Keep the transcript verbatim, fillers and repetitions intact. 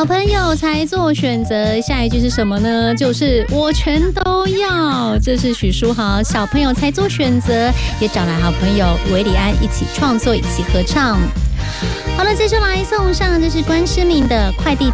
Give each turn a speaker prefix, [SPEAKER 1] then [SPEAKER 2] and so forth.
[SPEAKER 1] 小朋友才做选择，下一句是什么呢？就是我全都要。这是许书豪，小朋友才做选择，也找来好朋友韦礼安一起创作，一起合唱。好了，接下来送上这是关诗敏的《快递》。